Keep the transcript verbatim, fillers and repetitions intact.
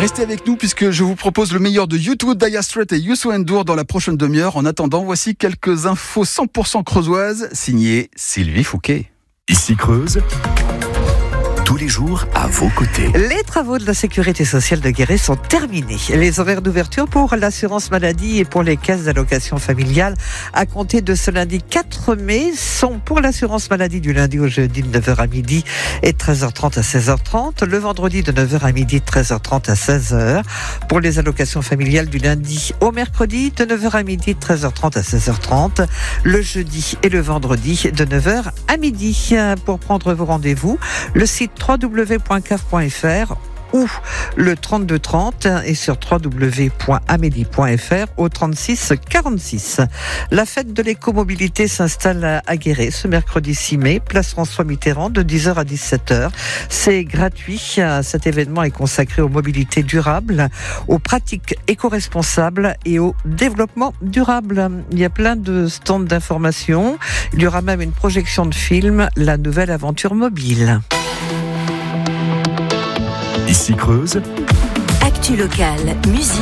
Restez avec nous puisque je vous propose le meilleur de U deux, Dire Straits et Youssou N'Dour dans la prochaine demi-heure. En attendant, voici quelques infos cent pour cent creusoises signées Sylvie Fouquet. Ici Creuse, tous les jours à vos côtés. Les travaux de la sécurité sociale de Guéret sont terminés. Les horaires d'ouverture pour l'assurance maladie et pour les caisses d'allocation familiale à compter de ce lundi quatre mai sont pour l'assurance maladie du lundi au jeudi de neuf heures à midi et de treize heures trente à seize heures trente. Le vendredi de neuf heures à midi, de treize heures trente à seize heures. Pour les allocations familiales du lundi au mercredi de neuf heures à midi, de treize heures trente à seize heures trente. Le jeudi et le vendredi de neuf heures à midi. Pour prendre vos rendez-vous, le site w w w point c a f point f r ou le trente-deux trente et sur w w w point amélie point f r au trente-six quarante-six. La fête de l'écomobilité s'installe à Guéret ce mercredi six mai, place François Mitterrand de dix heures à dix-sept heures. C'est gratuit. Cet événement est consacré aux mobilités durables, aux pratiques éco-responsables et au développement durable. Il y a plein de stands d'information. Il y aura même une projection de film, La Nouvelle Aventure Mobile. Ici Creuse, Actu locale, musique.